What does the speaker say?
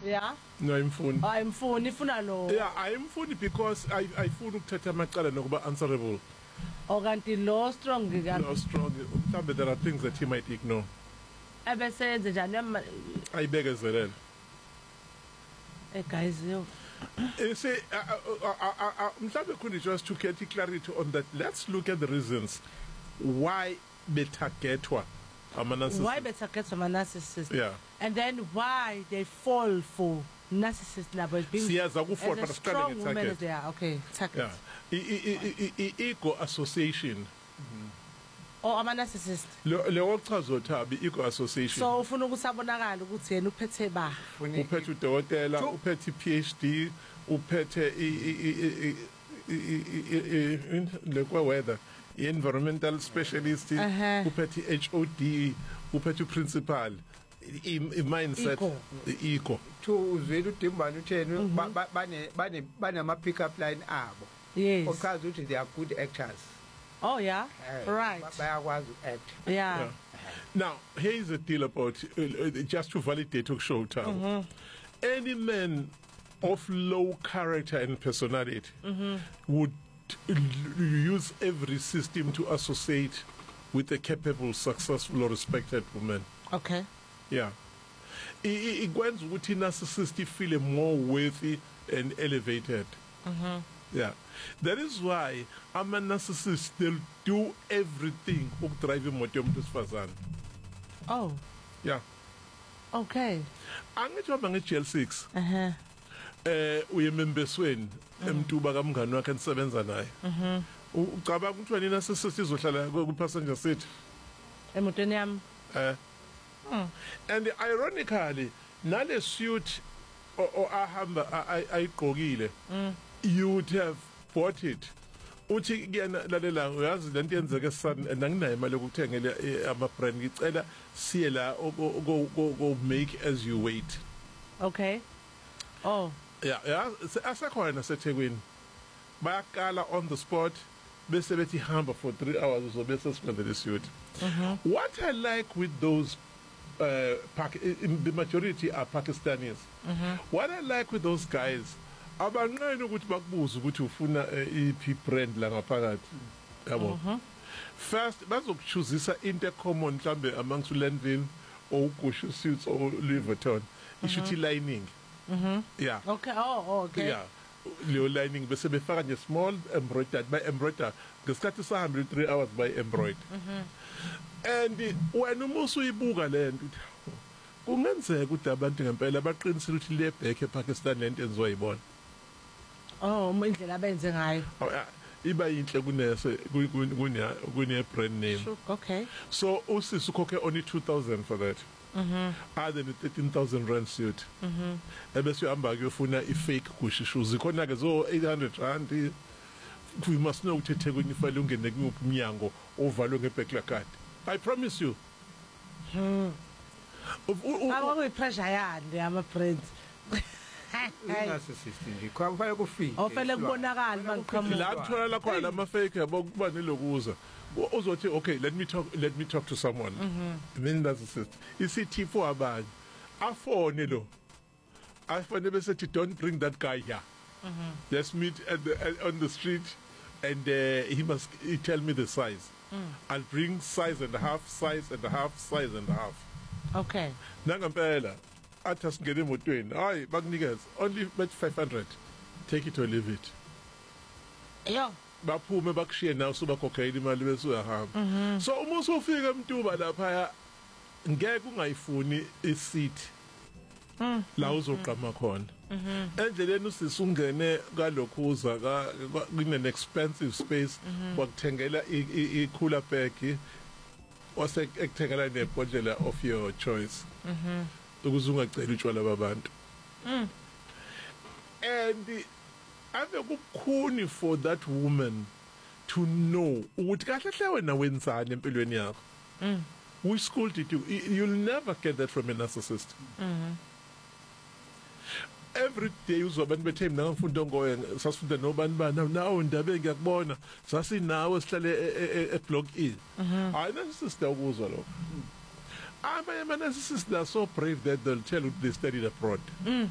Yeah. No ayimfuni. Ayimfuni ifuna lo. Yeah, ayimfuni because ayifuni ukuthatha amacala nokuba answerable. Okanti lo strong ngika. No strong. Mhlambe there are things that he might ignore. Ebesenze njani Ayibekezelele. Guys yo. Say mhlambe could just to get clarity on that. Let's look at the reasons why betargetwa ama-narcissist. Why betargetwa ama-narcissist? Yeah. And then why they fall for narcissist nabo as being siyaza ku-4 but strong women as they are. Okay, target. Yeah. Ego association. Or ama-narcissist. Lewo chazo thabi ego association. So ufuna ukusabonakala ukuthi yena uphethe ba. Uphethe udokotela, uphethe PhD, uphethe lekwa weather, environmental specialist, uphethe HOD, uphethe principal. Mindset ego to uzwela udimbana utheni bane ama pick up line abo. Yes. Okazi ukuthi they are good actors. Oh yeah, right. Bayakwazi act. Yeah. Now here is a deal about just to validate show time. Any man of low character and personality would use every system to associate with a capable, successful, or respected woman. Okay. Yeah. It wants ukuthi narcissist feel more worthy and elevated. Yeah. That is why I'm a narcissist. They'll do everything to drive him to Fazan. Oh. Yeah. Okay. Angithi waba nge-GL6. Uyembesweni emtuba kamngani wakhe enisebenza naye. Ucabanga ukuthi wena narcissist izohlala ku passenger seat? Emotweni yami. And ironically, nale suit or ahamba ayigqokile, you would have bought it. Uthi kuyena lalela uyazi lento yenzeke sana anginayo imali yokuthengela ama brand ngicela siye la go make as you wait. Okay. Oh. Yeah, asakhona seThekwini. Bayakala on the spot bese bethi hamba for 3 hours uzobese siqedele suit. What I like with those the majority are Pakistanis. What I like with those guys, abanqeni ukuthi bakubuza ukuthi ufuna iphi brand la ngaphakathi. Yabo. First bazokuchoosisa into common mhlambe amongst Landville or Gucci suits or Louis Vuitton. Ishuthi lining. Yeah. Okay. Oh, okay. Yeah. Leyo lining bese befaka nje small embroidered by embroider ngesikhathi sahamba 3 hours by embroider. And wena umusu uyibuka lento kungenzeka ukuthi abantu ngempela baqinisile ukuthi le back ePakistan lento enziwa yibona. Oh, indlela abenze ngayo. Iba yinhle kunese kune brand name. Okay. So usisi ukhokhe only 2,000 for that. Other than 13,000 rand suit. Ebese uhamba kuyofuna i-fake Gucci shoes ikhona ke zo 800 rand. We must know ukuthi eThekwini ifile ungene kumuphi umnyango ovalwe ngeBacklacard. I promise you. Akuyi pressure yandi ama friends. Narcissist nje kufanele kufike. Ofele kubonakala bangiqhamuka. La kuthola la khona ama fake yabo kuba nelokuza. Uzothi okay, let me talk to someone. Then narcissist. Isithi for abanye. Afone lo. Afone bese don't bring that guy here. Let's meet on the street and he tell me the size. I'll bring size and a half, size and a half, size and a half. Okay. Nangampela athi asingene emotweni hayi bakunikeza only bet 500 take it or leave it. Yo. Baphume bakushiye nawe subakhokhela imali bese uyahamba. So uma usufika emtuba lapha ngeke ungayifuni iseat. La uzoqama khona. Endleleni usisungene kalokhuza kune expensive space bakuthengela i-cooler bag wase ekuthengela nebhodlela of your choice. Ukuze ungacela utshwala babantu. And ave kukhuni for that woman to know ukuthi kahle hle wena wenzani empilweni yakho. Which school did you? You'll never get that from a narcissist. Every day uzobantu bethe mina ngifunda ngoye sasifunda nobani bana nawo ndabe ngiyakubona sasinawe sihlale eblock E. Hayi narcissist ukuzwa lokho. Ama narcissists are so brave that they'll tell you they studied abroad.